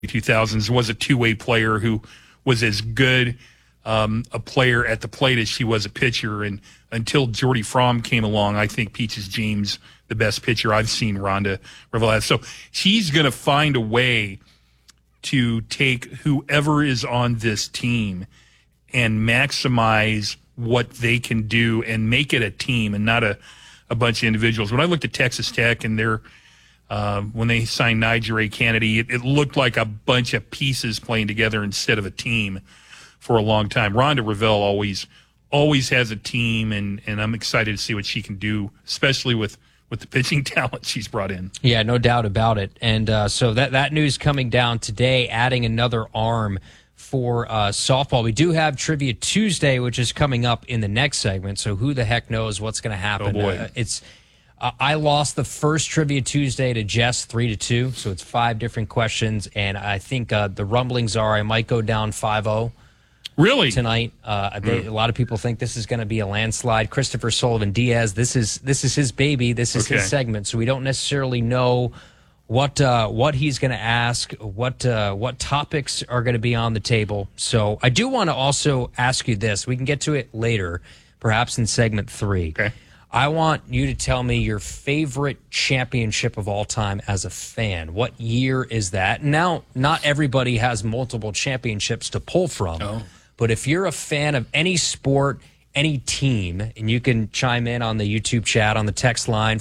2000s was a two-way player who was as good a player at the plate as she was a pitcher. And until Jordy Fromm came along, I think Peaches James, the best pitcher I've seen Rhonda Rivera. So she's going to find a way to take whoever is on this team and maximize what they can do and make it a team and not a bunch of individuals. When I looked at Texas Tech and their when they signed Nigel Kennedy, it looked like a bunch of pieces playing together instead of a team for a long time. Rhonda Revelle always has a team, and I'm excited to see what she can do, especially with the pitching talent she's brought in. Yeah, no doubt about it. And so that news coming down today, adding another arm for softball. We do have Trivia Tuesday, which is coming up in the next segment, so who the heck knows what's going to happen. Oh, boy. I lost the first Trivia Tuesday to Jess 3-2, so it's 5 different questions, and I think the rumblings are I might go down 5-0. Really? Tonight. A lot of people think this is going to be a landslide. Christopher Sullivan Diaz, this is his baby. This is his segment, so we don't necessarily know what he's going to ask, what topics are going to be on the table. So I do want to also ask you this. We can get to it later, perhaps in segment 3. Okay. I want you to tell me your favorite championship of all time as a fan. What year is that? Now, not everybody has multiple championships to pull from. Oh. But if you're a fan of any sport, any team, and you can chime in on the YouTube chat, on the text line,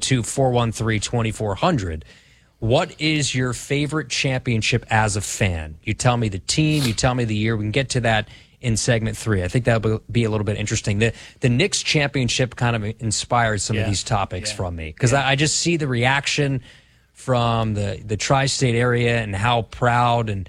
402-413-2400, what is your favorite championship as a fan? You tell me the team, you tell me the year. We can get to that in segment 3. I think that'll be a little bit interesting. The Knicks championship kind of inspired some of these topics from me, because I just see the reaction from the tri-state area and how proud, and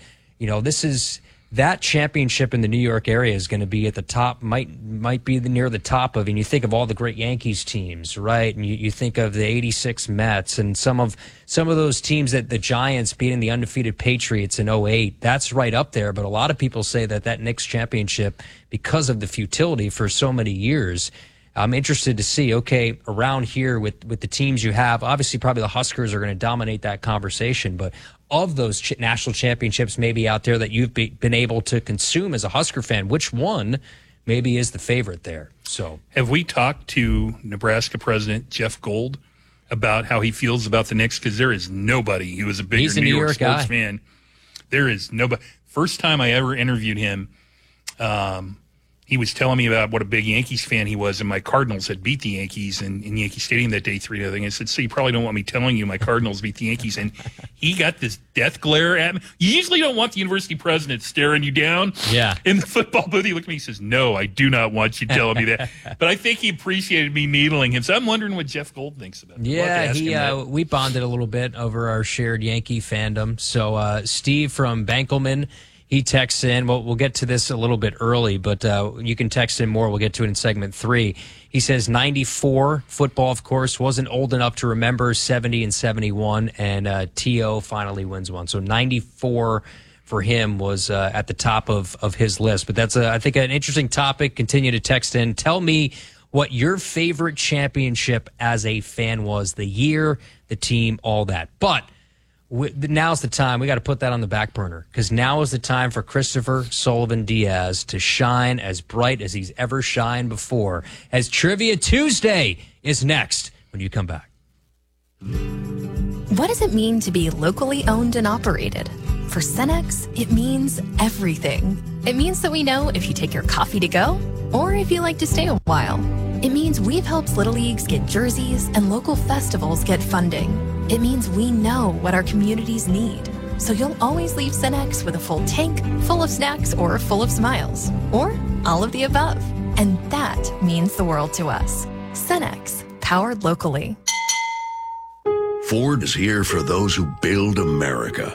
that championship in the New York area is going to be at the top, might be near the top of, and you think of all the great Yankees teams, right? And you think of the 86 Mets and some of those teams that the Giants beating the undefeated Patriots in 2008. That's right up there, but a lot of people say that Knicks championship, because of the futility for so many years, I'm interested to see, okay, around here with the teams you have, obviously probably the Huskers are going to dominate that conversation, but of those national championships maybe out there that you've been able to consume as a Husker fan, which one maybe is the favorite there? So, have we talked to Nebraska President Jeff Gold about how he feels about the Knicks? Because there is nobody who is a bigger New York sports fan. There is nobody. First time I ever interviewed him, he was telling me about what a big Yankees fan he was, and my Cardinals had beat the Yankees in Yankee Stadium that day 3-0. I said, so you probably don't want me telling you my Cardinals beat the Yankees. And he got this death glare at me. You usually don't want the university president staring you down in the football booth. He looked at me, he says, no, I do not want you telling me that. But I think he appreciated me needling him. So I'm wondering what Jeff Gold thinks about it. Yeah, we bonded a little bit over our shared Yankee fandom. So Steve from Bankelman, he texts in. Well, we'll get to this a little bit early, but you can text in more. We'll get to it in segment 3. He says 94 football, of course, wasn't old enough to remember 70 and 71, and T.O. finally wins one. So 94 for him was at the top of his list. But that's, I think, an interesting topic. Continue to text in. Tell me what your favorite championship as a fan was, the year, the team, all that. But now's the time. We got to put that on the back burner, because now is the time for Christopher Sullivan Diaz to shine as bright as he's ever shined before, as Trivia Tuesday is next when you come back. What does it mean to be locally owned and operated? For Cenex, it means everything. It means that we know if you take your coffee to go or if you like to stay a while. It means we've helped Little Leagues get jerseys and local festivals get funding. It means we know what our communities need. So you'll always leave Cenex with a full tank, full of snacks, or full of smiles. Or all of the above. And that means the world to us. Cenex, powered locally. Ford is here for those who build America.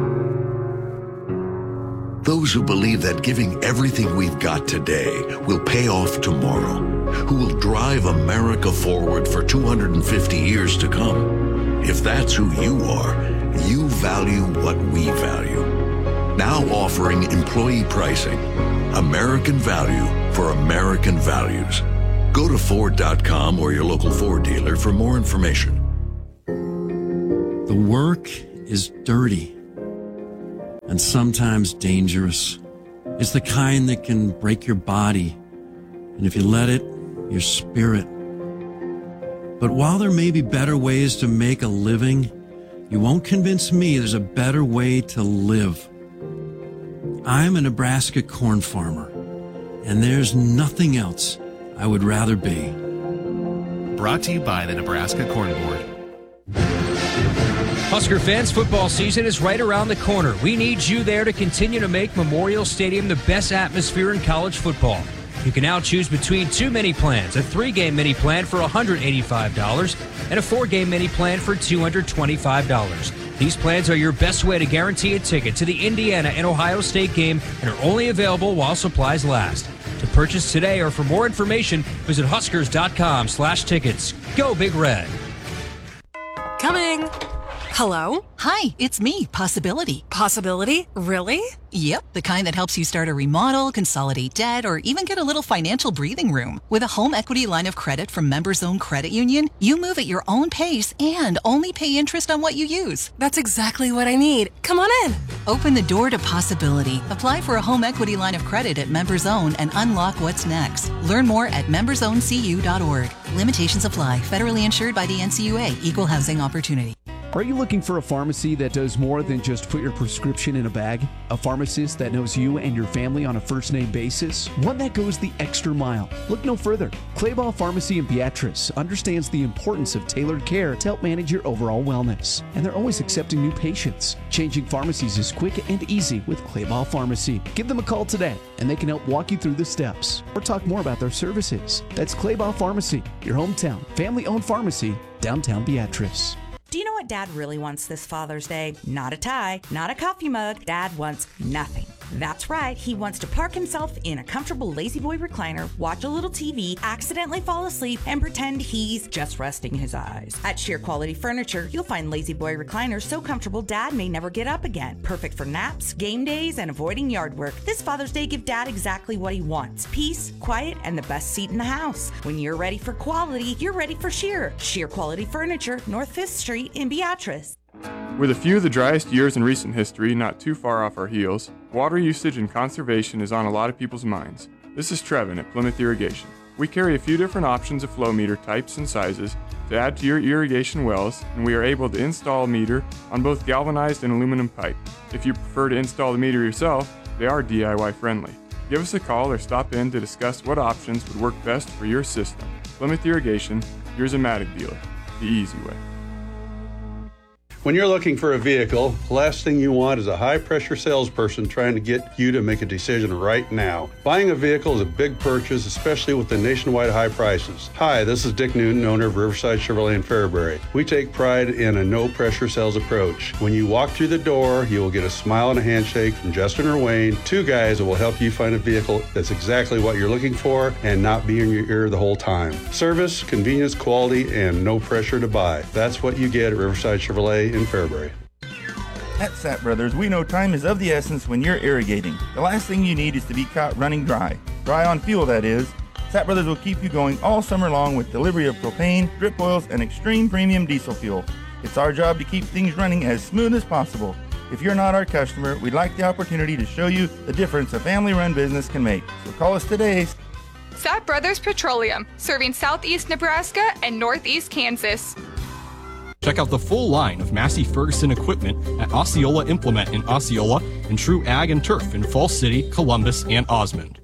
Those who believe that giving everything we've got today will pay off tomorrow. Who will drive America forward for 250 years to come. If that's who you are, you value what we value. Now offering employee pricing. American value for American values. Go to Ford.com or your local Ford dealer for more information. The work is dirty. and sometimes dangerous. It's the kind that can break your body, and if you let it, your spirit. But while there may be better ways to make a living, you won't convince me there's a better way to live. I'm a Nebraska corn farmer, and there's nothing else I would rather be. Brought to you by the Nebraska Corn Board. Husker fans, football season is right around the corner. We need you there to continue to make Memorial Stadium the best atmosphere in college football. You can now choose between 2 mini plans, a 3-game mini plan for $185 and a 4-game mini plan for $225. These plans are your best way to guarantee a ticket to the Indiana and Ohio State game and are only available while supplies last. To purchase today or for more information, visit huskers.com/tickets. Go Big Red. Coming. Hello? Hi, it's me, Possibility. Possibility? Really? Yep, the kind that helps you start a remodel, consolidate debt, or even get a little financial breathing room. With a home equity line of credit from Members Own Credit Union, you move at your own pace and only pay interest on what you use. That's exactly what I need. Come on in. Open the door to possibility. Apply for a home equity line of credit at Members Own and unlock what's next. Learn more at membersowncu.org. Limitations apply. Federally insured by the NCUA. Equal housing opportunity. Are you looking for a pharmacy that does more than just put your prescription in a bag? A pharmacist that knows you and your family on a first-name basis? One that goes the extra mile? Look no further. Clayball Pharmacy in Beatrice understands the importance of tailored care to help manage your overall wellness. And they're always accepting new patients. Changing pharmacies is quick and easy with Clayball Pharmacy. Give them a call today, and they can help walk you through the steps or talk more about their services. That's Clayball Pharmacy, your hometown, family-owned pharmacy, downtown Beatrice. Do you know what Dad really wants this Father's Day? Not a tie, not a coffee mug. Dad wants nothing. That's right, he wants to park himself in a comfortable La-Z-Boy recliner, watch a little TV, accidentally fall asleep, and pretend he's just resting his eyes. At Sheer Quality Furniture, you'll find La-Z-Boy recliners so comfortable Dad may never get up again. Perfect for naps, game days, and avoiding yard work. This Father's Day, give Dad exactly what he wants. Peace, quiet, and the best seat in the house. When you're ready for quality, you're ready for Sheer. Sheer Quality Furniture, North 5th Street in Beatrice. With a few of the driest years in recent history not too far off our heels, water usage and conservation is on a lot of people's minds. This is Trevin at Plymouth Irrigation. We carry a few different options of flow meter types and sizes to add to your irrigation wells, and we are able to install a meter on both galvanized and aluminum pipe. If you prefer to install the meter yourself, they are DIY friendly. Give us a call or stop in to discuss what options would work best for your system. Plymouth Irrigation, your Zematic dealer, the easy way. When you're looking for a vehicle, the last thing you want is a high-pressure salesperson trying to get you to make a decision right now. Buying a vehicle is a big purchase, especially with the nationwide high prices. Hi, this is Dick Newton, owner of Riverside Chevrolet in Fairbury. We take pride in a no-pressure sales approach. When you walk through the door, you will get a smile and a handshake from Justin or Wayne, two guys that will help you find a vehicle that's exactly what you're looking for and not be in your ear the whole time. Service, convenience, quality, and no pressure to buy. That's what you get at Riverside Chevrolet in Fairbury. At Sapp Brothers, we know time is of the essence when you're irrigating. The last thing you need is to be caught running dry. Dry on fuel, that is. Sapp Brothers will keep you going all summer long with delivery of propane, drip oils, and extreme premium diesel fuel. It's our job to keep things running as smooth as possible. If you're not our customer, we'd like the opportunity to show you the difference a family-run business can make. So call us today. Sapp Brothers Petroleum, serving southeast Nebraska and northeast Kansas. Check out the full line of Massey Ferguson equipment at Osceola Implement in Osceola and True Ag and Turf in Falls City, Columbus, and Osmond.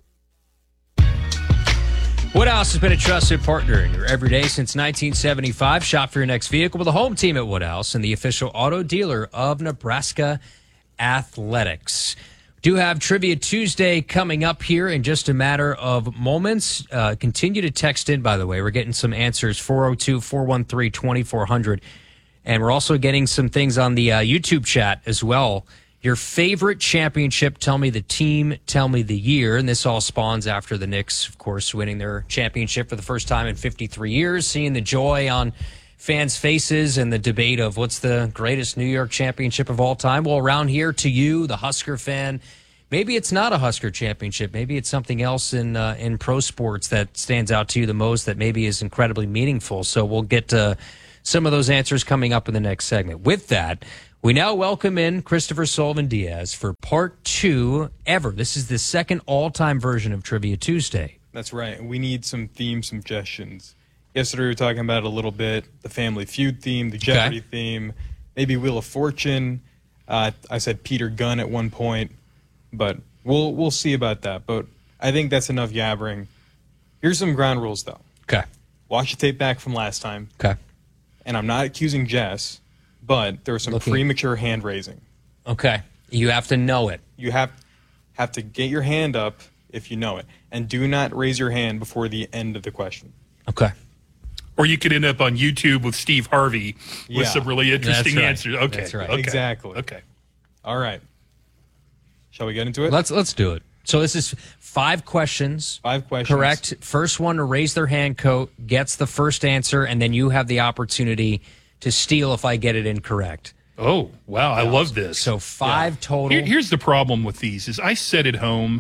Woodhouse has been a trusted partner in your everyday since 1975. Shop for your next vehicle with a home team at Woodhouse and the official auto dealer of Nebraska Athletics. Do have Trivia Tuesday coming up here in just a matter of moments. Continue to text in, by the way. We're getting some answers, 402-413-2400. And we're also getting some things on the YouTube chat as well. Your favorite championship, tell me the team, tell me the year. And this all spawns after the Knicks, of course, winning their championship for the first time in 53 years, seeing the joy on fans' faces and the debate of what's the greatest New York championship of all time. Well, around here to you, the Husker fan, maybe it's not a Husker championship. Maybe it's something else in pro sports that stands out to you the most that maybe is incredibly meaningful. So we'll get to some of those answers coming up in the next segment. With that, We now welcome in Christopher Sullivan Diaz for part 2 ever. This is the second all-time version of Trivia Tuesday. That's right. We need some theme suggestions. Yesterday we were talking about it a little bit, the Family Feud theme, the Jeopardy theme, maybe Wheel of Fortune. I said Peter Gunn at one point, but we'll see about that. But I think that's enough yabbering. Here's some ground rules, though. Okay. Watch the tape back from last time. Okay. And I'm not accusing Jess, but there was some premature hand raising. Okay. You have to know it. You have to get your hand up if you know it. And do not raise your hand before the end of the question. Okay. Or you could end up on YouTube with Steve Harvey with some really interesting answers. Okay. That's right. Okay. Exactly. Okay. All right. Shall we get into it? Let's do it. So this is 5 questions. 5 questions. Correct. First one to raise their hand gets the first answer, and then you have the opportunity to steal if I get it incorrect. Oh, wow. I love this. So 5 total. Here's the problem with these is I sit at home,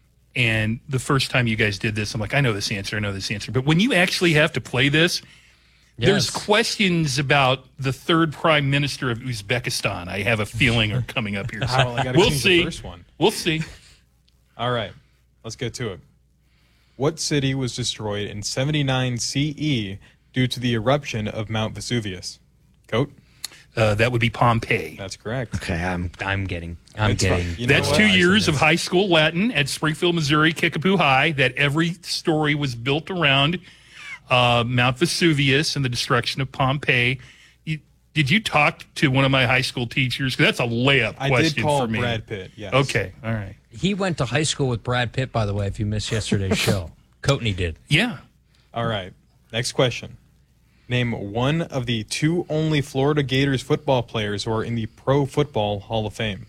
and the first time you guys did this, I'm like, I know this answer. But when you actually have to play this, there's questions about the 3rd prime minister of Uzbekistan. I have a feeling are coming up here. So we'll see. The first one. We'll see. All right. Let's get to it. What city was destroyed in 79 CE due to the eruption of Mount Vesuvius? Coat? That would be Pompeii. That's correct. Okay, I'm getting. That's 2 years of high school Latin at Springfield, Missouri, Kickapoo High. That every story was built around Mount Vesuvius and the destruction of Pompeii. Did you talk to one of my high school teachers? 'Cause that's a layup question I did call for me. Brad Pitt. Yes. Okay. All right. He went to high school with Brad Pitt, by the way. If you missed yesterday's show, Coatney did. Yeah. All right. Next question. Name one of the 2 only Florida Gators football players who are in the Pro Football Hall of Fame.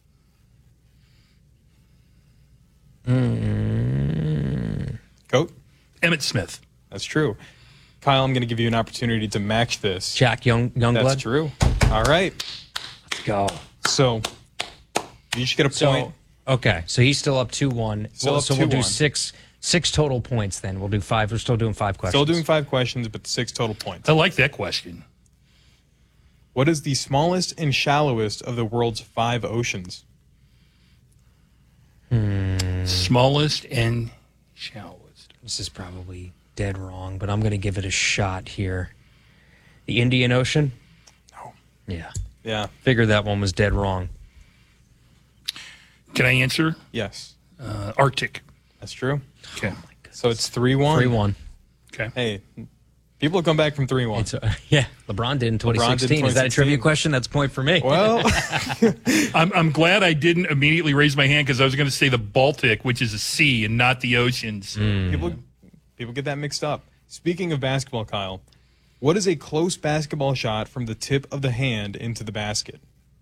Coat? Emmett Smith. That's true. Kyle, I'm going to give you an opportunity to match this. Jack Youngblood? That's true. All right. Let's go. So, you should get a point. Okay, so he's still up 2-1. Still up so we'll do 2-1. six total points then. We'll do 5. We're still doing 5 questions. Still doing 5 questions, but 6 total points. I like that question. What is the smallest and shallowest of the world's 5 oceans? Smallest and shallowest. This is probably dead wrong, but I'm going to give it a shot here. The Indian Ocean? No. Yeah. Yeah. Figured that one was dead wrong. Can I answer? Yes. Arctic. That's true. Okay. So it's 3-1. 3-1. Okay. Hey, people come back from 3-1. Yeah, LeBron did in 2016. Is that a trivia question? That's a point for me. Well, I'm glad I didn't immediately raise my hand because I was going to say the Baltic, which is a sea and not the oceans. People get that mixed up. Speaking of basketball, Kyle, what is a close basketball shot from the tip of the hand into the basket?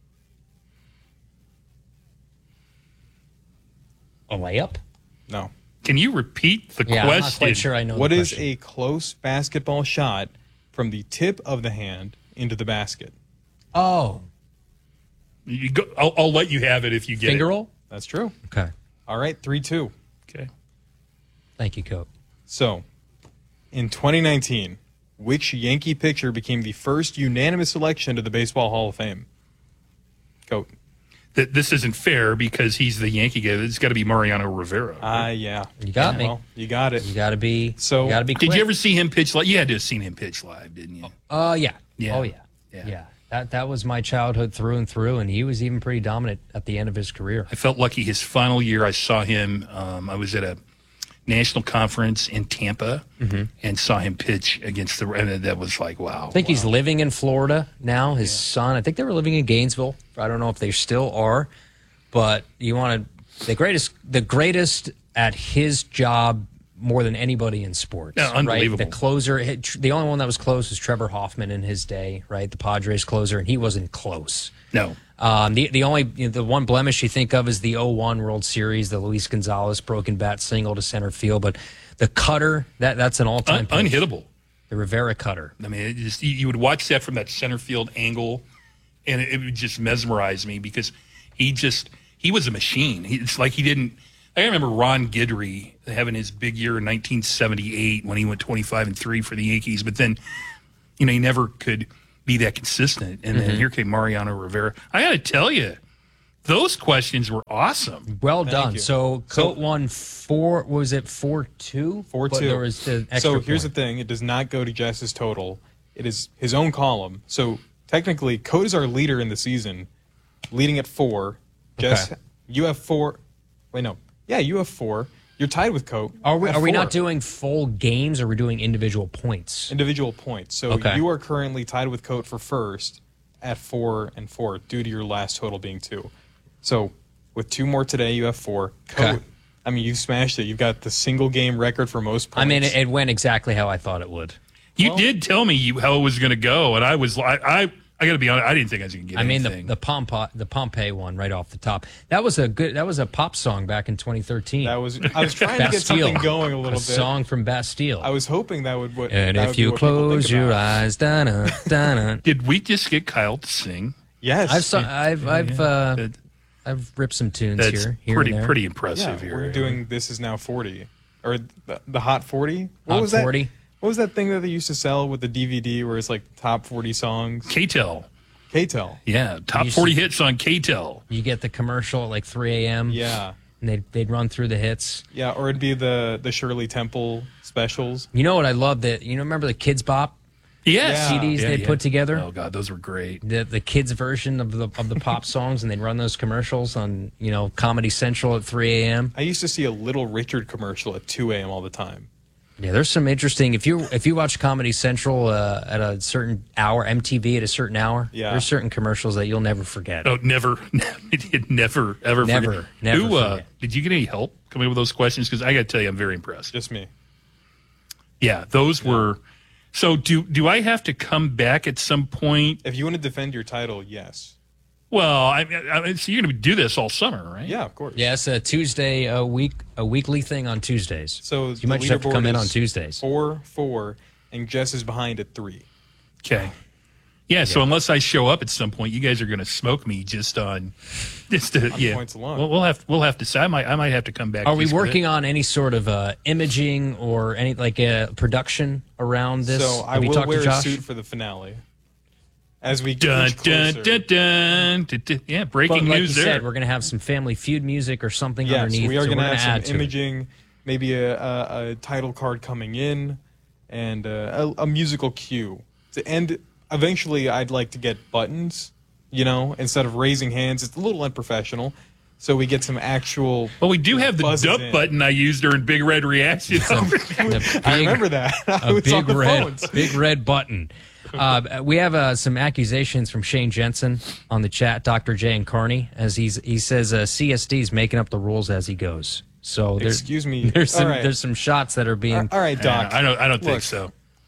A layup? No. Can you repeat the question? I'm not quite sure I know What the is question. a close basketball shot from the tip of the hand into the basket? Oh. You go, I'll let you have it if you get Finger it. roll? That's true. Okay. All right, 3-2. Okay. Thank you, Coach. So, in 2019, which Yankee pitcher became the first unanimous selection to the Baseball Hall of Fame? Coach. This isn't fair because he's the Yankee guy. It's got to be Mariano Rivera. Yeah. You got me. Well, you got it. You got to be. So, you got to be quick. Did you ever see him pitch live? You had to have seen him pitch live, didn't you? Yeah. Yeah. Oh, yeah. That was my childhood through and through, and he was even pretty dominant at the end of his career. I felt lucky. His final year, I saw him. I was at a national conference in Tampa and saw him pitch against the. And that was like, wow. I think he's living in Florida now. His son, I think they were living in Gainesville. I don't know if they still are, but you want to the greatest at his job more than anybody in sports. Yeah, unbelievable. Right? The closer, the only one that was close was Trevor Hoffman in his day, right? The Padres closer, and he wasn't close. No. The one blemish you think of is the 0-1 World Series, the Luis Gonzalez broken bat single to center field, but the cutter, that's an all-time pitch. Unhittable. The Rivera cutter. I mean, it just you would watch that from that center field angle, and it would just mesmerize me because he was a machine. It's like he didn't. I remember Ron Guidry having his big year in 1978 when he went 25-3 for the Yankees, but then, he never could be that consistent. And Mm-hmm. then here came Mariano Rivera. I got to tell you, those questions were awesome. Well Thank done. you. So Coat won 4-2? 4-2. There was the extra so here's point. the thing: it does not go to Jess's total. It is his own column. So technically, Coat is our leader in the season, leading at 4. Jess, Okay. you have 4. Wait, no. Yeah, you have 4. You're tied with Coat. Are we at not 4. doing full games, or are we doing individual points? Individual points. So Okay. you are currently tied with Coat for first at 4 and 4 due to your last total being 2. So with 2 more today, you have 4. Coat, Okay. I mean, you smashed it. You've got the single game record for most points. I mean, it went exactly how I thought it would. You did tell me how it was going to go, and I got to be honest, I didn't think I was going to get anything. the Pompeii one right off the top. That was a pop song back in 2013. I was trying to get something going a little bit. Song from Bastille. I was hoping that would. And that if would be you what people close think your about. eyes, da-na, da-na. Did we just get Kyle to sing? Yes, I've ripped some tunes That's here pretty and there. pretty impressive Yeah, here. we're doing This Is Now 40, or the Hot 40. What Hot was that? 40? What was that thing that they used to sell with the DVD where it's like top 40 songs? KTEL. KTEL. Yeah, top You 40 should- hits on KTEL. You get the commercial at like 3 a.m. Yeah. And they'd run through the hits. Yeah, or it'd be the Shirley Temple specials. You know what I love? Remember the Kids Bop Yes. CDs Yeah, they'd yeah. put together? Oh god, those were great. The kids version of the pop songs, and they'd run those commercials on Comedy Central at 3 a.m. I used to see a Little Richard commercial at 2 a.m. all the time. Yeah, there's some interesting. If you watch Comedy Central at a certain hour, MTV at a certain hour, Yeah. there's certain commercials that you'll never forget. Oh, never, never, ever. Never, forget. never Who, forget. did you get any help coming up with those questions? Because I got to tell you, I'm very impressed. Just me. Yeah, those were. So do I have to come back at some point? If you want to defend your title, yes. Well, so you're going to do this all summer, right? Yeah, of course. Yeah, it's a Tuesday a weekly thing on Tuesdays. So you might just have to come in on Tuesdays. 4-4, and Jess is behind at 3. Okay. Yeah, so unless I show up at some point, you guys are going to smoke me just on points alone. Well, we'll have to say I might have to come back. Are we just for working that. on any sort of imaging or any production around this? So I Have you will talked wear to a Josh? suit for the finale. As we Dun, inch dun, closer. dun, dun, dun. Yeah, breaking But like news you there. said, we're going to have some Family Feud music or something Yes, underneath. we are so going we're to gonna have add some to it. imaging, maybe a title card coming in, and a musical cue. And eventually, I'd like to get buttons, instead of raising hands. It's a little unprofessional. So we get some actual. Well, we do have the buzzes dub in. button I used during Big Red Reaction. I remember that. I A was on big the red, phones. big red button. We have some accusations from Shane Jensen on the chat, Dr. J and Carney, as he says CSD is making up the rules as he goes. So there's, Excuse me. there's All right. some shots that are being. All right, Doc. I don't think Look, so.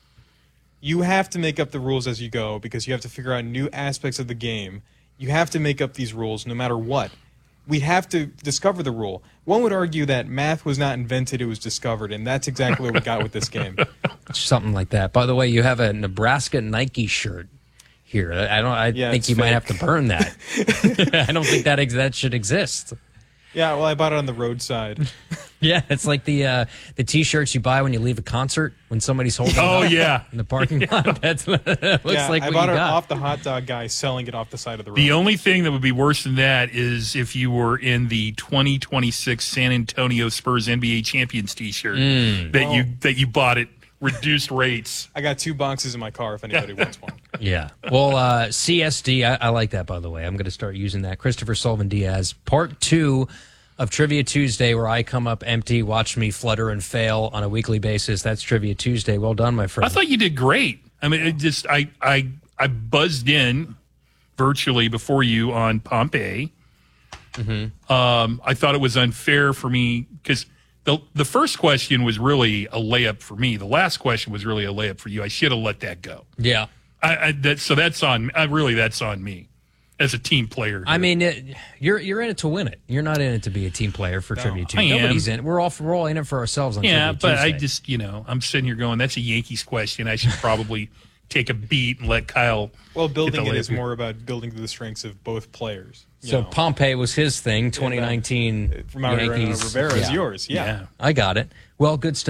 You have to make up the rules as you go because you have to figure out new aspects of the game. You have to make up these rules no matter what. We have to discover the rule. One would argue that math was not invented, it was discovered, and that's exactly what we got with this game. Something like that. By the way, you have a Nebraska Nike shirt here. I Yeah, think it's you might fake. have to burn that. I don't think that should exist. Yeah, well, I bought it on the roadside. Yeah, it's like the T-shirts you buy when you leave a concert when somebody's holding. Oh, it up yeah. in the parking lot. That's what it looks Yeah, like. I what bought you it got. off the hot dog guy selling it off the side of the road. The only thing that would be worse than that is if you were in the 2026 San Antonio Spurs NBA Champions T-shirt that you bought at reduced rates. I got 2 boxes in my car if anybody wants one. Yeah. Well, CSD, I like that, by the way. I'm going to start using that. Christopher Sullivan Diaz, part 2 of Trivia Tuesday, where I come up empty, watch me flutter and fail on a weekly basis. That's Trivia Tuesday. Well done, my friend. I thought you did great. I mean, it just I buzzed in virtually before you on Pompeii. I thought it was unfair for me because the first question was really a layup for me. The last question was really a layup for you. I should have let that go. Yeah. That's on. That's on me as a team player. I mean, you're in it to win it. You're not in it to be a team player for Trivia Tuesday. I am. Nobody's in it. We're all in it for ourselves on Yeah, Trivia but I Tuesday. just, I'm sitting here going, that's a Yankees question. I should probably take a beat and let Kyle. Well, get building the it is layup. more about building to the strengths of both players. So Pompeii was his thing, 2019 Mariano Yankees. Rivera is yours, yeah. I got it. Well, good stuff.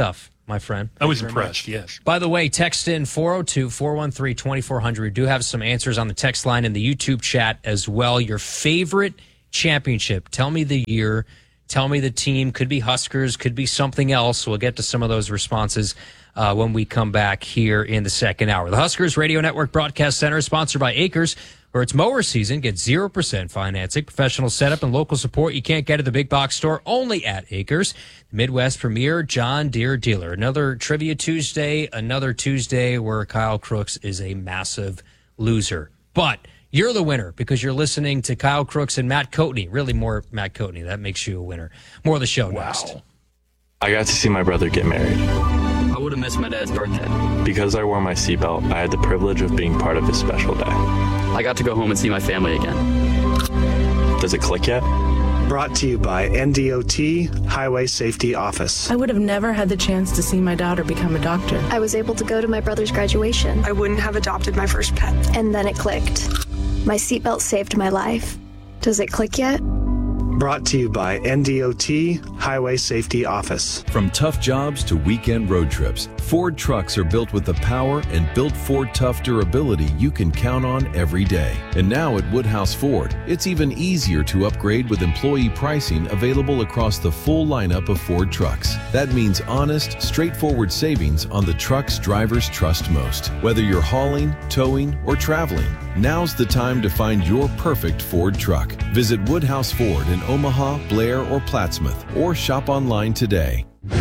my friend. I was impressed, yes. By the way, text in 402-413-2400. We do have some answers on the text line and the YouTube chat as well. Your favorite championship. Tell me the year. Tell me the team. Could be Huskers, could be something else. We'll get to some of those responses when we come back here in the second hour. The Huskers Radio Network Broadcast Center is sponsored by Acres. For its mower season, get 0% financing, professional setup, and local support you can't get at the big box store, only at Acres, the Midwest premier John Deere dealer. Another Trivia Tuesday, another Tuesday where Kyle Crooks is a massive loser. But you're the winner because you're listening to Kyle Crooks and Matt Coatney. Really more Matt Coatney. That makes you a winner. More of the show next. I got to see my brother get married. I would have missed my dad's birthday. Because I wore my seatbelt, I had the privilege of being part of his special day. I got to go home and see my family again. Does it click yet? Brought to you by NDOT Highway Safety Office. I would have never had the chance to see my daughter become a doctor. I was able to go to my brother's graduation. I wouldn't have adopted my first pet. And then it clicked. My seatbelt saved my life. Does it click yet? Brought to you by NDOT Highway Safety Office. From tough jobs to weekend road trips, Ford trucks are built with the power and built Ford tough durability you can count on every day. And now at Woodhouse Ford, it's even easier to upgrade with employee pricing available across the full lineup of Ford trucks. That means honest, straightforward savings on the trucks drivers trust most. Whether you're hauling, towing, or traveling, now's the time to find your perfect Ford truck. Visit Woodhouse Ford in Omaha, Blair, or Plattsmouth, or shop online today.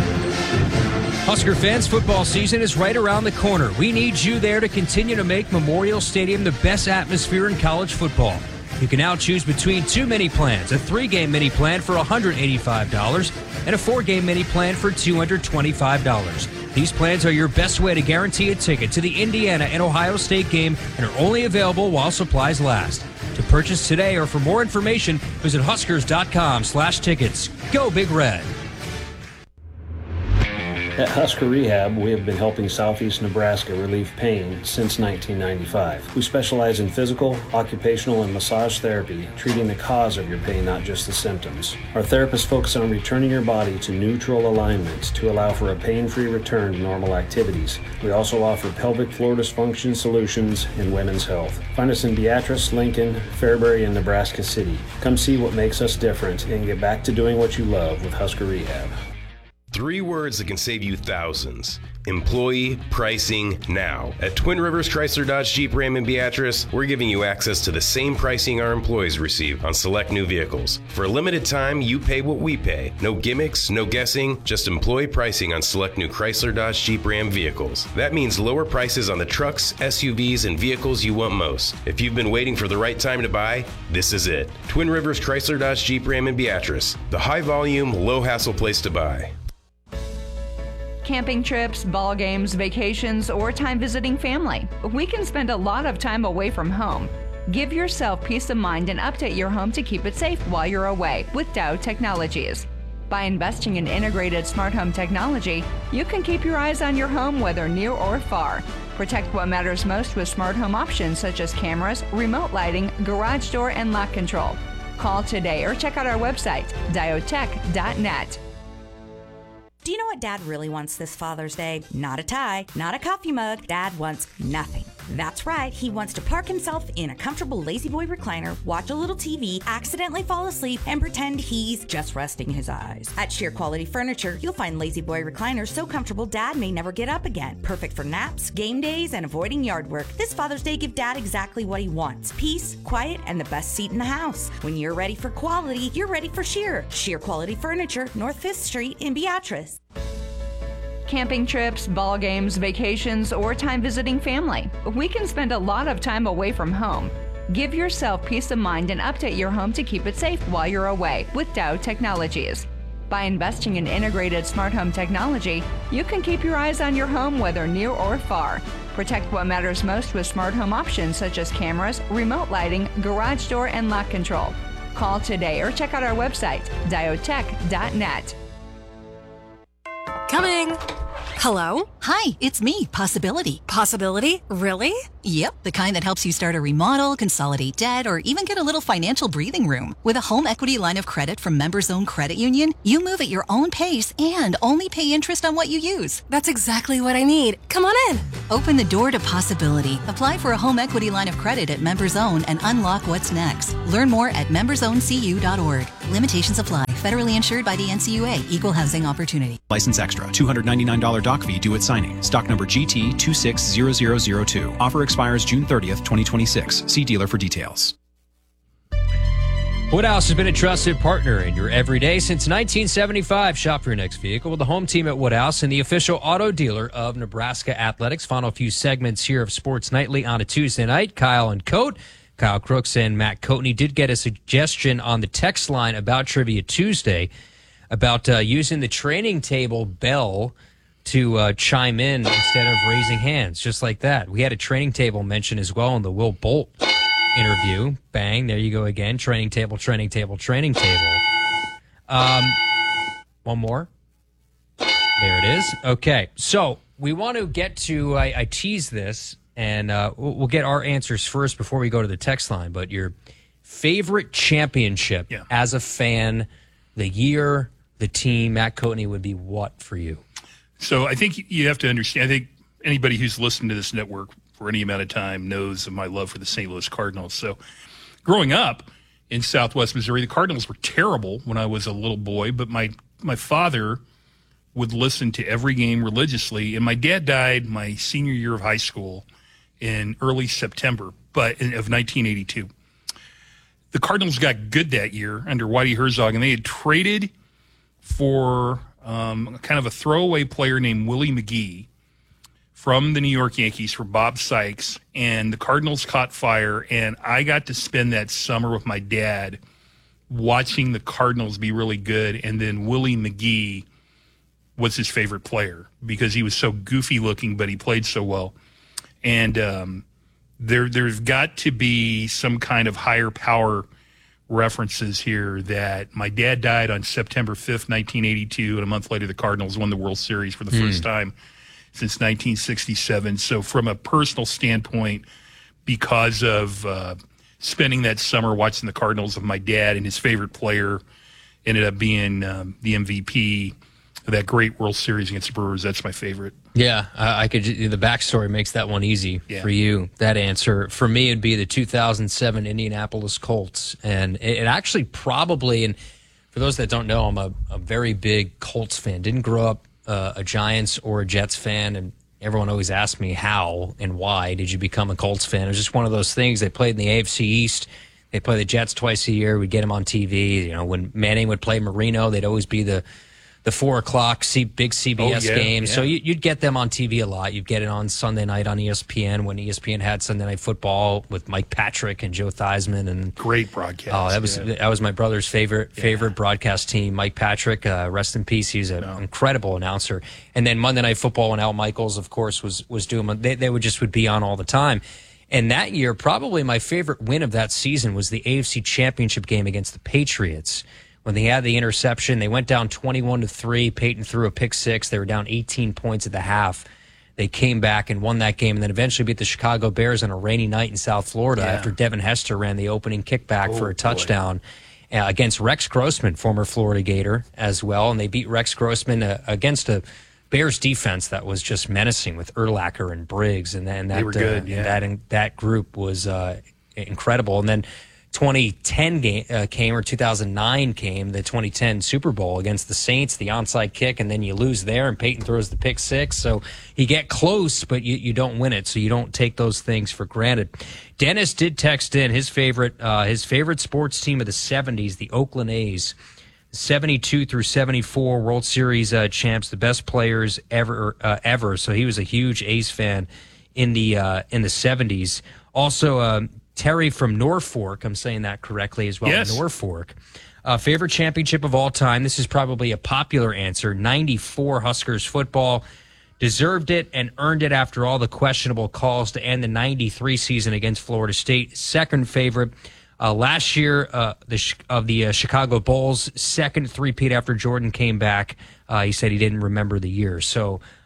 Husker fans, football season is right around the corner. We need you there to continue to make Memorial Stadium the best atmosphere in college football. You can now choose between 2 mini plans, a 3-game mini plan for $185 and a 4-game mini plan for $225. These plans are your best way to guarantee a ticket to the Indiana and Ohio State game and are only available while supplies last. To purchase today or for more information, visit Huskers.com/tickets. Go Big Red. At Husker Rehab, we have been helping Southeast Nebraska relieve pain since 1995. We specialize in physical, occupational, and massage therapy, treating the cause of your pain, not just the symptoms. Our therapists focus on returning your body to neutral alignment to allow for a pain-free return to normal activities. We also offer pelvic floor dysfunction solutions and women's health. Find us in Beatrice, Lincoln, Fairbury, and Nebraska City. Come see what makes us different and get back to doing what you love with Husker Rehab. 3 words that can save you thousands. Employee pricing now. At Twin Rivers Chrysler Dodge Jeep Ram in Beatrice, we're giving you access to the same pricing our employees receive on select new vehicles. For a limited time, you pay what we pay. No gimmicks, no guessing, just employee pricing on select new Chrysler Dodge Jeep Ram vehicles. That means lower prices on the trucks, SUVs, and vehicles you want most. If you've been waiting for the right time to buy, this is it. Twin Rivers Chrysler Dodge Jeep Ram in Beatrice. The high volume, low hassle place to buy. Camping trips, ball games, vacations, or time visiting family. We can spend a lot of time away from home. Give yourself peace of mind and update your home to keep it safe while you're away with Dow Technologies. By investing in integrated smart home technology, you can keep your eyes on your home whether near or far. Protect what matters most with smart home options such as cameras, remote lighting, garage door, and lock control. Call today or check out our website, diotech.net. Do you know what Dad really wants this Father's Day? Not a tie, not a coffee mug. Dad wants nothing. That's right, he wants to park himself in a comfortable La-Z-Boy recliner, watch a little TV, accidentally fall asleep, and pretend he's just resting his eyes. At Sheer Quality Furniture, you'll find La-Z-Boy recliners so comfortable Dad may never get up again. Perfect for naps, game days, and avoiding yard work. This Father's Day, give Dad exactly what he wants. Peace, quiet, and the best seat in the house. When you're ready for quality, you're ready for Sheer. Sheer Quality Furniture, North 5th Street in Beatrice. Camping trips, ball games, vacations, or time visiting family. We can spend a lot of time away from home. Give yourself peace of mind and update your home to keep it safe while you're away with Dow Technologies. By investing in integrated smart home technology, you can keep your eyes on your home whether near or far. Protect what matters most with smart home options such as cameras, remote lighting, garage door, and lock control. Call today or check out our website, diotech.net. Coming. Hello? Hi, it's me, Possibility. Possibility? Really? Yep, the kind that helps you start a remodel, consolidate debt, or even get a little financial breathing room. With a home equity line of credit from Members Own Credit Union, you move at your own pace and only pay interest on what you use. That's exactly what I need. Come on in. Open the door to possibility. Apply for a home equity line of credit at Members Own and unlock what's next. Learn more at membersowncu.org. Limitations apply. Federally insured by the NCUA. Equal housing opportunity. License extra. $299 doc fee due at signing. Stock number GT260002. Offer expires June 30th, 2026. See dealer for details. Woodhouse has been a trusted partner in your everyday since 1975. Shop for your next vehicle with the home team at Woodhouse and the official auto dealer of Nebraska Athletics. Final few segments here of Sports Nightly on a Tuesday night. Kyle and Coat. Kyle Crooks and Matt Coatney did get a suggestion on the text line about Trivia Tuesday about using the training table bell to chime in instead of raising hands, just like that. We had a training table mention as well in the Will Bolt interview. Bang, there you go again. Training table, training table, training table. One more. There it is. Okay, so we want to get to, I teased this, and we'll get our answers first before we go to the text line, but your favorite championship as a fan, the year, the team, Matt Coatney, would be what for you? So I think you have to understand, I think anybody who's listened to this network for any amount of time knows of my love for the St. Louis Cardinals. So growing up in Southwest Missouri, the Cardinals were terrible when I was a little boy, but my father would listen to every game religiously. And my dad died my senior year of high school in early September of 1982. The Cardinals got good that year under Whitey Herzog, and they had traded for kind of a throwaway player named Willie McGee from the New York Yankees for Bob Sykes, and the Cardinals caught fire, and I got to spend that summer with my dad watching the Cardinals be really good, and then Willie McGee was his favorite player because he was so goofy looking, but he played so well. And there's got to be some kind of higher power references here that my dad died on September 5th, 1982, and a month later the Cardinals won the World Series for the first time since 1967. So from a personal standpoint, because of spending that summer watching the Cardinals with my dad, and his favorite player ended up being the MVP of that great World Series against the Brewers, that's my favorite. Yeah, I could. The backstory makes that one easy for you. That answer for me would be the 2007 Indianapolis Colts, and it actually probably. And for those that don't know, I'm a very big Colts fan. Didn't grow up a Giants or a Jets fan, and everyone always asks me how and why did you become a Colts fan. It was just one of those things. They played in the AFC East. They play the Jets twice a year. We'd get them on TV. You know, when Manning would play Marino, they'd always be the 4 o'clock big CBS games. So you'd get them on TV a lot. You'd get it on Sunday night on ESPN when ESPN had Sunday Night Football with Mike Patrick and Joe Theismann. And great broadcast. Oh, that was my brother's favorite broadcast team, Mike Patrick. Rest in peace. He's an incredible announcer. And then Monday Night Football when Al Michaels, of course, was doing. They would be on all the time. And that year, probably my favorite win of that season was the AFC Championship game against the Patriots. When they had the interception, they went down 21-3. Peyton threw a pick six. They were down 18 points at the half. They came back and won that game, and then eventually beat the Chicago Bears on a rainy night in South Florida after Devin Hester ran the opening kickback for a touchdown against Rex Grossman, former Florida Gator, as well. And they beat Rex Grossman against a Bears defense that was just menacing with Urlacher and Briggs, and then that, they were good. That group was incredible. And then 2010 came, or 2009 came, the 2010 Super Bowl against the Saints, the onside kick, and then you lose there, and Peyton throws the pick six. So you get close, but you don't win it, so you don't take those things for granted. Dennis did text in his favorite sports team of the 70s, the Oakland A's. 72 through 74 World Series champs, the best players ever. So he was a huge A's fan in the 70s. Also, Terry from Norfolk, I'm saying that correctly as well. Yes. Norfolk. Favorite championship of all time. This is probably a popular answer. 94 Huskers football. Deserved it and earned it after all the questionable calls to end the 93 season against Florida State. Second favorite. Last year, the Chicago Bulls, second three-peat after Jordan came back. He said he didn't remember the year. So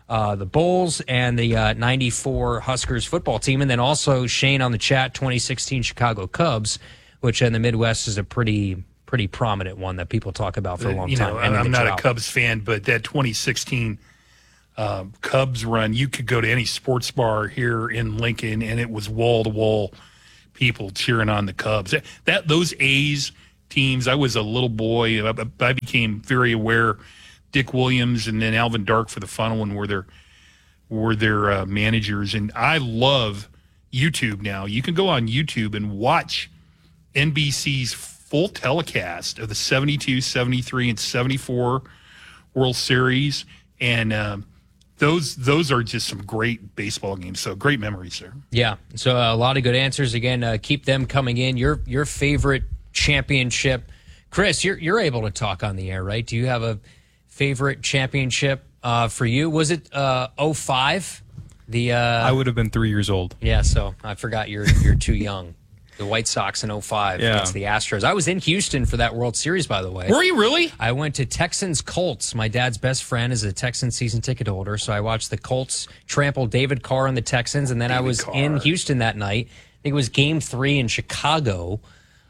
the Bulls and the 94 Huskers football team. And then also Shane on the chat, 2016 Chicago Cubs, which in the Midwest is a pretty prominent one that people talk about for a long time. I'm not a Cubs fan, but that 2016 Cubs run, you could go to any sports bar here in Lincoln, and it was wall-to-wall people cheering on the Cubs. Those A's teams, I was a little boy. I became very aware. Dick Williams and then Alvin Dark for the final one were their managers. And I love YouTube now. You can go on YouTube and watch NBC's full telecast of the 72, 73, and 74 World Series. And those are just some great baseball games. So great memories there. Yeah. So a lot of good answers. Again, keep them coming in. Your favorite championship. Chris, you're able to talk on the air, right? Do you have a favorite championship for you? Was it 05? I would have been 3 years old. Yeah, so I forgot you're too young. The White Sox in 05 against the Astros. I was in Houston for that World Series, by the way. Were you really? I went to Texans Colts. My dad's best friend is a Texans season ticket holder, so I watched the Colts trample David Carr and the Texans, and then I was in Houston that night. I think it was Game 3 in Chicago,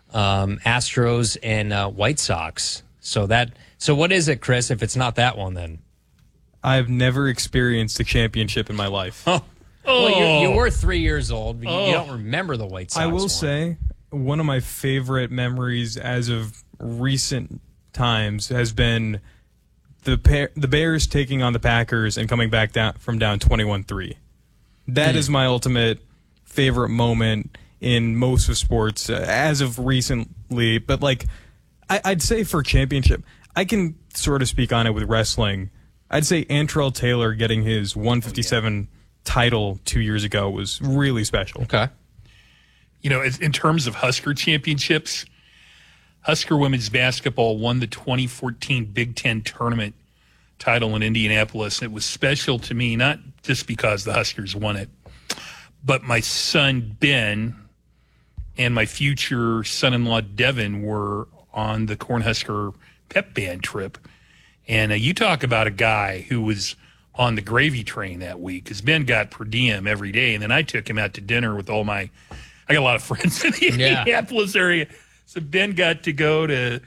Astros and White Sox. So what is it, Chris, if it's not that one then? I've never experienced a championship in my life. Well, you were 3 years old. But you don't remember the White Sox. I will say one of my favorite memories as of recent times has been the Bears taking on the Packers and coming back down 21-3. That is my ultimate favorite moment in most of sports as of recently. But I'd say for championship, I can sort of speak on it with wrestling. I'd say Antrell Taylor getting his 157 title 2 years ago was really special. Okay. In terms of Husker championships, Husker women's basketball won the 2014 Big Ten tournament title in Indianapolis. It was special to me, not just because the Huskers won it, but my son Ben and my future son-in-law Devin were on the Cornhusker pep band trip. And you talk about a guy who was on the gravy train that week, because Ben got per diem every day. And then I took him out to dinner with I got a lot of friends in the Indianapolis area. So Ben got to go to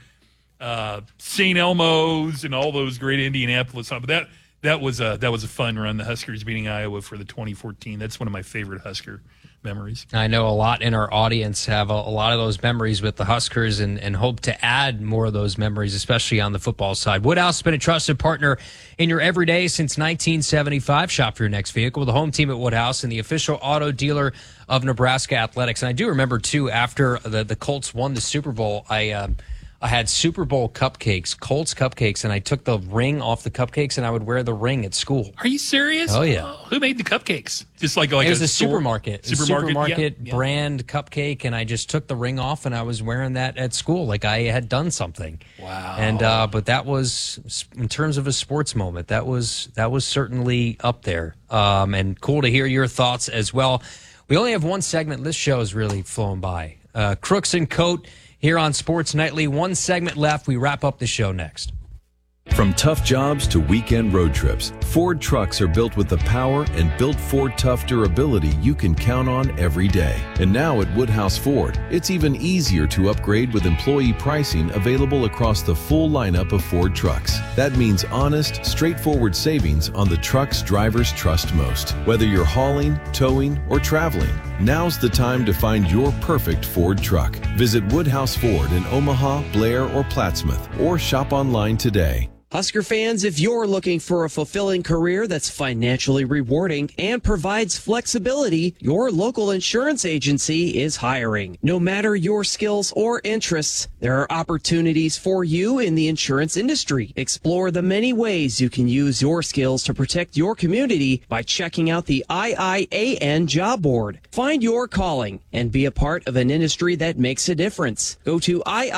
St. Elmo's and all those great Indianapolis. But that was a fun run. The Huskers beating Iowa for the 2014. That's one of my favorite Husker memories. I know a lot in our audience have a lot of those memories with the Huskers and hope to add more of those memories, especially on the football side. Woodhouse has been a trusted partner in your everyday since 1975. Shop for your next vehicle with the home team at Woodhouse and the official auto dealer of Nebraska Athletics. And I do remember, too, after the Colts won the Super Bowl, I had Super Bowl cupcakes, Colts cupcakes, and I took the ring off the cupcakes, and I would wear the ring at school. Are you serious? Oh, yeah. Who made the cupcakes? Just like it was a store? supermarket. Supermarket brand cupcake, and I just took the ring off, and I was wearing that at school like I had done something. Wow. And but that was, in terms of a sports moment, that was certainly up there. And cool to hear your thoughts as well. We only have one segment. This show is really flown by. Crooks and Coat here on Sports Nightly. One segment left. We wrap up the show next. From tough jobs to weekend road trips, Ford trucks are built with the power and built Ford tough durability you can count on every day. And now at Woodhouse Ford, it's even easier to upgrade with employee pricing available across the full lineup of Ford trucks. That means honest, straightforward savings on the trucks drivers trust most. Whether you're hauling, towing, or traveling, now's the time to find your perfect Ford truck. Visit Woodhouse Ford in Omaha, Blair, or Plattsmouth, or shop online today. Husker fans, if you're looking for a fulfilling career that's financially rewarding and provides flexibility, your local insurance agency is hiring. No matter your skills or interests, there are opportunities for you in the insurance industry. Explore the many ways you can use your skills to protect your community by checking out the IIAN job board. Find your calling and be a part of an industry that makes a difference. Go to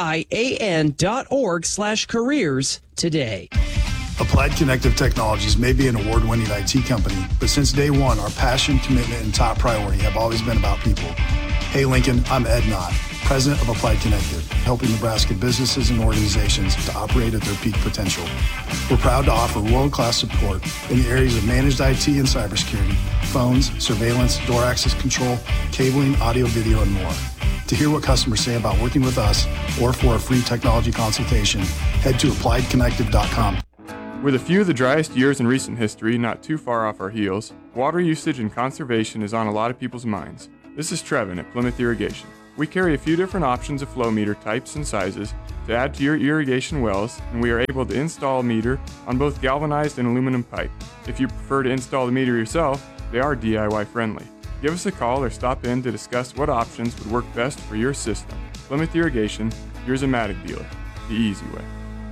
iian.org/careers today. Applied Connective Technologies may be an award-winning IT company, but since day one, our passion, commitment, and top priority have always been about people. Hey Lincoln, I'm Ed Knott. president of Applied Connective, helping Nebraska businesses and organizations to operate at their peak potential. We're proud to offer world-class support in the areas of managed IT and cybersecurity, phones, surveillance, door access control, cabling, audio, video, and more. To hear what customers say about working with us or for a free technology consultation, head to appliedconnective.com. With a few of the driest years in recent history not too far off our heels, water usage and conservation is on a lot of people's minds. This is Trevin at Plymouth Irrigation. We carry a few different options of flow meter types and sizes to add to your irrigation wells, and we are able to install a meter on both galvanized and aluminum pipe. If you prefer to install the meter yourself, they are DIY friendly. Give us a call or stop in to discuss what options would work best for your system. Plymouth Irrigation, your Zematic dealer, the easy way.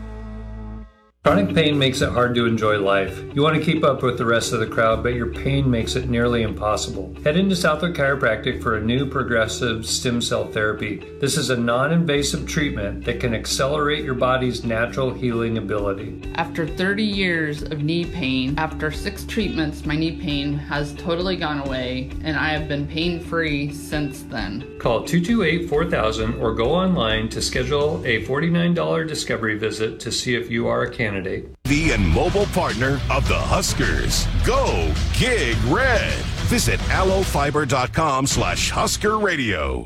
Chronic pain makes it hard to enjoy life. You want to keep up with the rest of the crowd, but your pain makes it nearly impossible. Head into Southwick Chiropractic for a new progressive stem cell therapy. This is a non-invasive treatment that can accelerate your body's natural healing ability. After 30 years of knee pain, after 6 treatments, my knee pain has totally gone away, and I have been pain-free since then. Call 228-4000 or go online to schedule a $49 discovery visit to see if you are a candidate. The and mobile partner of the Huskers. Go Gig Red. Visit allofiber.com/Husker Radio.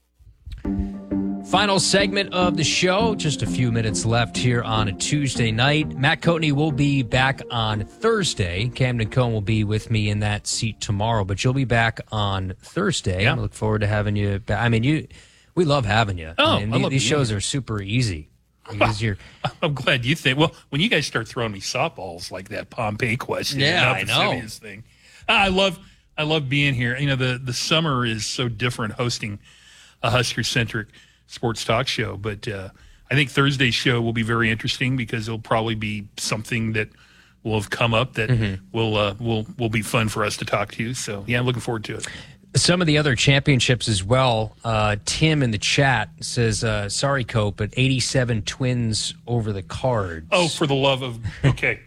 Final segment of the show. Just a few minutes left here on a Tuesday night. Matt Coatney will be back on Thursday. Camden Cohn will be with me in that seat tomorrow, but you'll be back on Thursday. Yeah. I look forward to having you back. I mean, we love having you. Oh, I mean, I love these being shows here. are super easy. Because I'm glad you think. Well, when you guys start throwing me softballs like that Pompey question, Yeah, about I the know. Simeons thing, I love being here. You know, the summer is so different hosting a Husker-centric sports talk show, but I think Thursday's show will be very interesting because it'll probably be something that will have come up that will be fun for us to talk to. So yeah, I'm looking forward to it. some of the other championships as well. Tim in the chat says, sorry, Cope, but 87 Twins over the Cards. Oh, for the love of... Okay.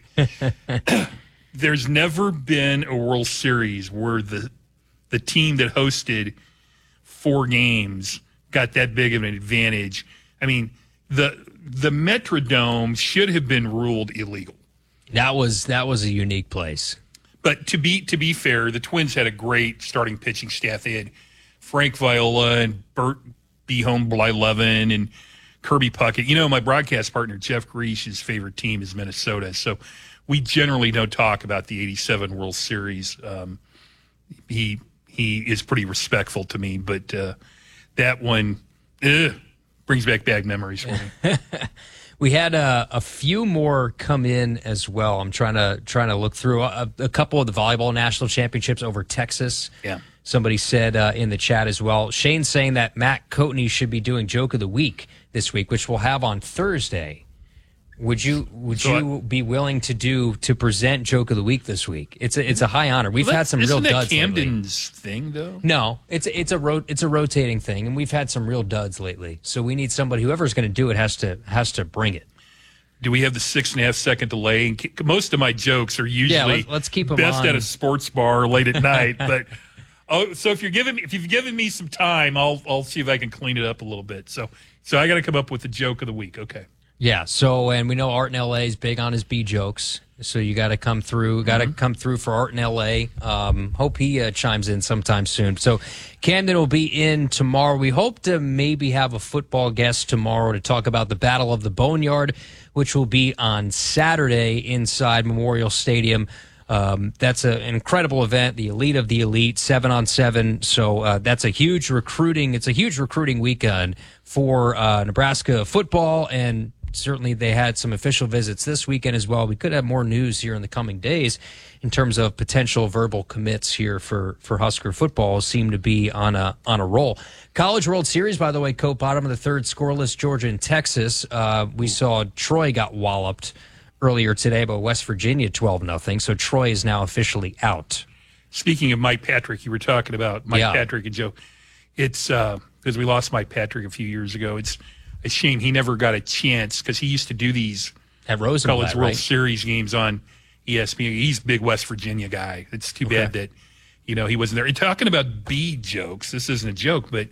There's never been a World Series where the team that hosted 4 games got that big of an advantage. I mean, the Metrodome should have been ruled illegal. That was a unique place. But to be fair, the Twins had a great starting pitching staff. They had Frank Viola and Bert Blyleven and Kirby Puckett. You know, my broadcast partner, Jeff Greish's favorite team is Minnesota. So we generally don't talk about the 87 World Series. He is pretty respectful to me, but that one brings back bad memories for me. We had a few more come in as well. I'm trying to look through a couple of the volleyball national championships over Texas. Yeah. Somebody said in the chat as well. Shane's saying that Matt Coatney should be doing Joke of the Week this week, which we'll have on Thursday. Would you be willing to present Joke of the Week this week? It's a high honor. We've had some real duds. Isn't that Camden's thing though? No, it's a rotating thing, and we've had some real duds lately. So we need somebody. Whoever's going to do it has to bring it. Do we have the 6.5 second delay? And most of my jokes are usually let's keep them best on. at a sports bar late at night. But so if you've given me some time, I'll see if I can clean it up a little bit. So I got to come up with the joke of the week. Okay. Yeah. So, and we know Art in LA is big on his B jokes. So you got to come through. Got to come through for Art in LA. Hope he chimes in sometime soon. So Camden will be in tomorrow. We hope to maybe have a football guest tomorrow to talk about the Battle of the Boneyard, which will be on Saturday inside Memorial Stadium. That's an incredible event, the elite of the elite, 7-on-7. So that's a huge recruiting. It's a huge recruiting weekend for Nebraska football, and certainly they had some official visits this weekend as well. We could have more news here in the coming days in terms of potential verbal commits here for Husker football. Seem to be on a roll. College World Series, by the way, Cope, bottom of the third, scoreless, Georgia and Texas. We saw Troy got walloped earlier today by West Virginia 12-0. So Troy is now officially out. Speaking of Mike Patrick, you were talking about Mike Patrick and Joe. It's because we lost Mike Patrick a few years ago. It's a shame he never got a chance because he used to do these at Rosenblatt, College World right? Series games on ESPN. He's a big West Virginia guy. It's too bad that he wasn't there. And talking about B jokes, this isn't a joke, but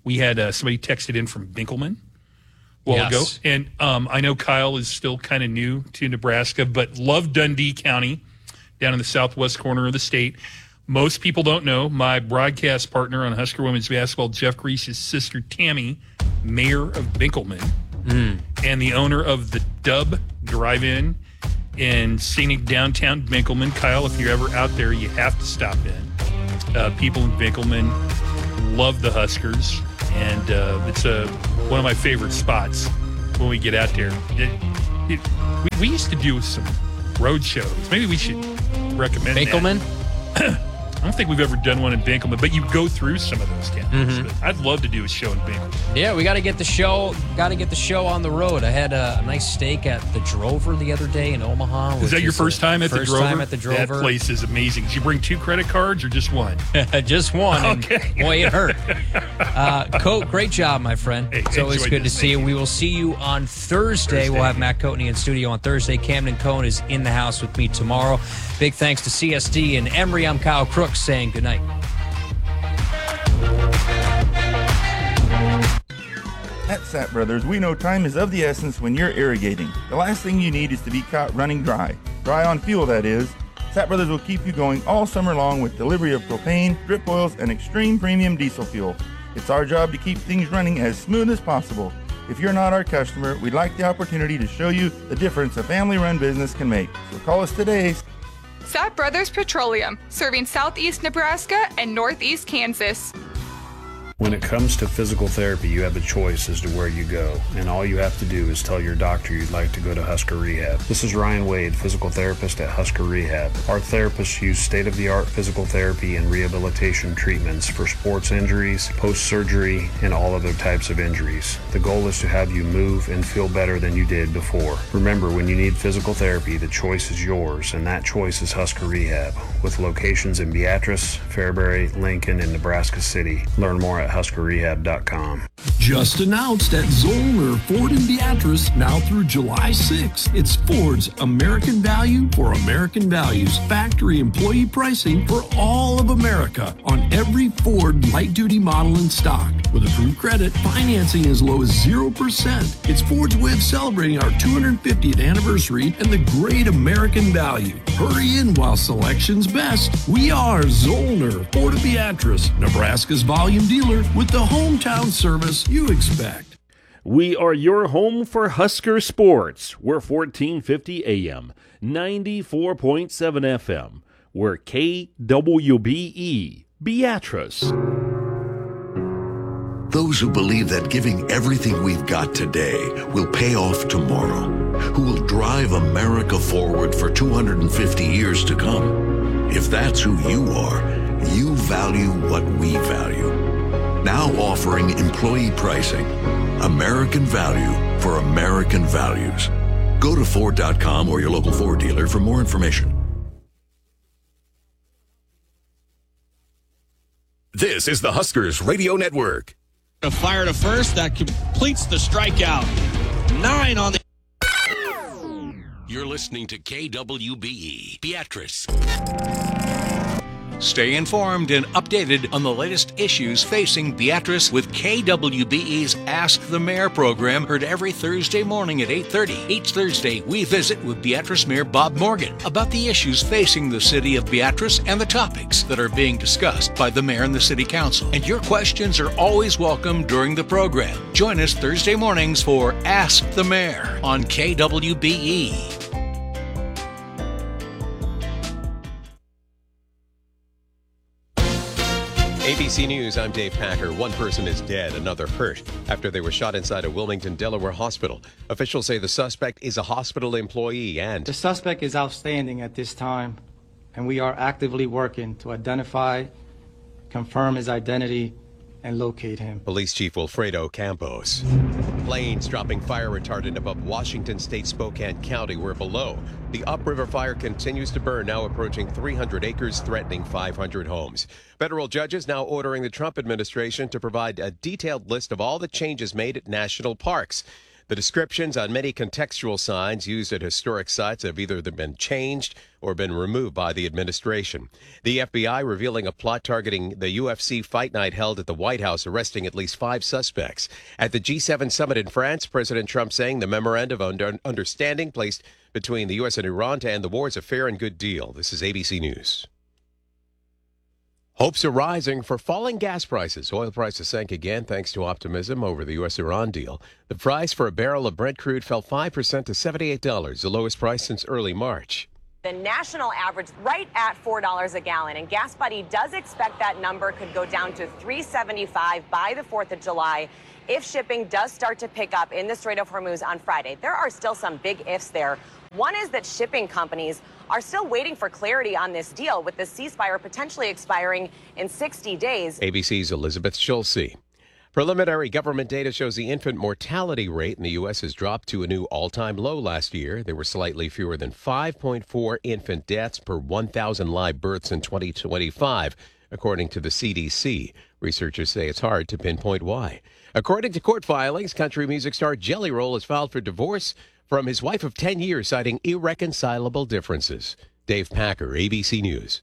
We had somebody texted in from Binkelman a while ago. And I know Kyle is still kind of new to Nebraska, but love Dundee County down in the southwest corner of the state. Most people don't know my broadcast partner on Husker women's basketball, Jeff Grease's sister, Tammy, mayor of Binkelman, and the owner of the Dub Drive-In in scenic downtown Binkelman. Kyle, if you're ever out there, you have to stop in. People in Binkelman love the Huskers, and it's one of my favorite spots when we get out there. We used to do some road shows. Maybe we should recommend Binkelman? I don't think we've ever done one in Binkelman, but you go through some of those towns. But I'd love to do a show in Binkelman. Yeah, we got to get the show. Got to get the show on the road. I had a nice steak at the Drover the other day in Omaha. Is that your first time at the Drover? First time at the Drover. That place is amazing. Did you bring 2 credit cards or just one? Just one. Okay. And boy, it hurt. Coat, great job, my friend. Hey, it's always good to see you. We will see you on Thursday. We'll have Matt Coatney in studio on Thursday. Camden Cohn is in the house with me tomorrow. Big thanks to CSD and Emory. I'm Kyle Crooks saying good night. At Sapp Brothers, we know time is of the essence when you're irrigating. The last thing you need is to be caught running dry. Dry on fuel, that is. Sapp Brothers will keep you going all summer long with delivery of propane, drip oils, and extreme premium diesel fuel. It's our job to keep things running as smooth as possible. If you're not our customer, we'd like the opportunity to show you the difference a family-run business can make. So call us today. Sapp Brothers Petroleum, serving southeast Nebraska and northeast Kansas. When it comes to physical therapy, you have a choice as to where you go, and all you have to do is tell your doctor you'd like to go to Husker Rehab. This is Ryan Wade, physical therapist at Husker Rehab. Our therapists use state-of-the-art physical therapy and rehabilitation treatments for sports injuries, post-surgery, and all other types of injuries. The goal is to have you move and feel better than you did before. Remember, when you need physical therapy, the choice is yours, and that choice is Husker Rehab, with locations in Beatrice, Fairbury, Lincoln, and Nebraska City. Learn more at HuskerRehab.com. Just announced at Zollner Ford in Beatrice, now through July 6th. It's Ford's American Value for American Values. Factory employee pricing for all of America on every Ford light-duty model in stock. With approved credit, financing as low as 0%. It's Ford's way of celebrating our 250th anniversary and the great American value. Hurry in while selection's best. We are Zollner Ford of Beatrice, Nebraska's volume dealer with the hometown service you expect. We are your home for Husker sports. We're 1450 AM, 94.7 FM. We're KWBE, Beatrice. Those who believe that giving everything we've got today will pay off tomorrow, who will drive America forward for 250 years to come. If that's who you are, you value what we value. Now offering employee pricing. American value for American values. Go to Ford.com or your local Ford dealer for more information. This is the Huskers Radio Network. A fire to first, that completes the strikeout. 9 on the... You're listening to KWBE, Beatrice. Stay informed and updated on the latest issues facing Beatrice with KWBE's Ask the Mayor program, heard every Thursday morning at 8:30. Each Thursday, we visit with Beatrice Mayor Bob Morgan about the issues facing the city of Beatrice and the topics that are being discussed by the mayor and the city council. And your questions are always welcome during the program. Join us Thursday mornings for Ask the Mayor on KWBE. ABC News, I'm Dave Packer. One person is dead, another hurt after they were shot inside a Wilmington, Delaware hospital. Officials say the suspect is a hospital employee and... The suspect is outstanding at this time, and we are actively working to identify, confirm his identity, and locate him. Police Chief Wilfredo Campos. Planes dropping fire retardant above Washington State, Spokane County were below. The upriver fire continues to burn, now approaching 300 acres, threatening 500 homes. Federal judges now ordering the Trump administration to provide a detailed list of all the changes made at national parks. The descriptions on many contextual signs used at historic sites have either been changed or been removed by the administration. The FBI revealing a plot targeting the UFC fight night held at the White House, arresting at least 5 suspects. At the G7 summit in France, President Trump saying the memorandum of understanding placed between the U.S. and Iran to end the war is a fair and good deal. This is ABC News. Hopes are rising for falling gas prices. Oil prices sank again thanks to optimism over the U.S.-Iran deal. The price for a barrel of Brent crude fell 5% to $78, the lowest price since early March. The national average right at $4 a gallon, and GasBuddy does expect that number could go down to $3.75 by the 4th of July if shipping does start to pick up in the Strait of Hormuz on Friday. There are still some big ifs there. One is that shipping companies are still waiting for clarity on this deal, with the ceasefire potentially expiring in 60 days. ABC's Elizabeth Schulze. Preliminary government data shows the infant mortality rate in the U.S. has dropped to a new all-time low last year. There were slightly fewer than 5.4 infant deaths per 1,000 live births in 2025, according to the CDC. Researchers say it's hard to pinpoint why. According to court filings, country music star Jelly Roll has filed for divorce from his wife of 10 years, citing irreconcilable differences. Dave Packer, ABC News.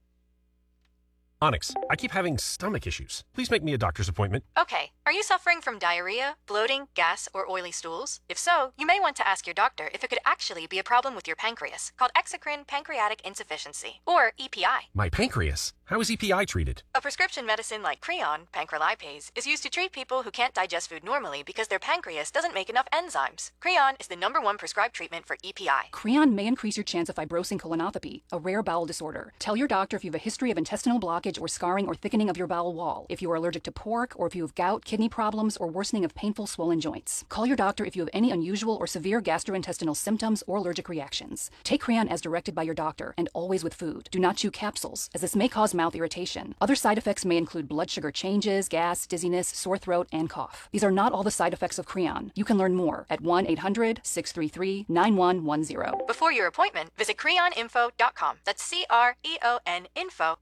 Onyx, I keep having stomach issues. Please make me a doctor's appointment. Okay. Are you suffering from diarrhea, bloating, gas, or oily stools? If so, you may want to ask your doctor if it could actually be a problem with your pancreas, called exocrine pancreatic insufficiency, or EPI. My pancreas? How is EPI treated? A prescription medicine like Creon, pancrelipase, is used to treat people who can't digest food normally because their pancreas doesn't make enough enzymes. Creon is the #1 prescribed treatment for EPI. Creon may increase your chance of fibrosing colonopathy, a rare bowel disorder. Tell your doctor if you have a history of intestinal blockage or scarring or thickening of your bowel wall, if you are allergic to pork, or if you have gout, kidney problems, or worsening of painful swollen joints. Call your doctor if you have any unusual or severe gastrointestinal symptoms or allergic reactions. Take Creon as directed by your doctor, and always with food. Do not chew capsules, as this may cause mouth irritation. Other side effects may include blood sugar changes, gas, dizziness, sore throat, and cough. These are not all the side effects of Creon. You can learn more at 1-800-633-9110. Before your appointment, visit creoninfo.com. That's CREON info.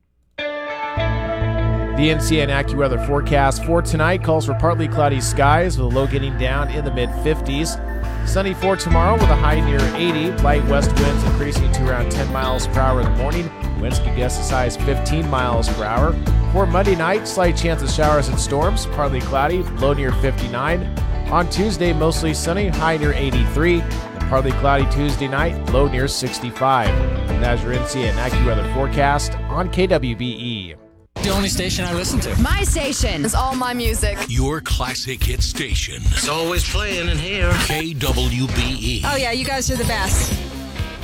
The NCN AccuWeather forecast for tonight calls for partly cloudy skies with a low getting down in the mid-50s. Sunny for tomorrow with a high near 80. Light west winds increasing to around 10 miles per hour in the morning. Winds can gust as high as 15 miles per hour. For Monday night, slight chance of showers and storms. Partly cloudy, low near 59. On Tuesday, mostly sunny, high near 83. And partly cloudy Tuesday night, low near 65. And that's your NCN AccuWeather forecast on KWBE. The only station I listen to. My station is all my music. Your classic hit station. It's always playing in here. KWBE. Oh yeah, you guys are the best.